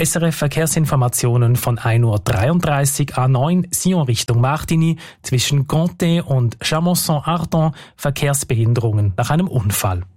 SRF Verkehrsinformationen von 1:33 Uhr A9 Sion Richtung Martigny zwischen Conté und Chamonson-Ardon Verkehrsbehinderungen nach einem Unfall.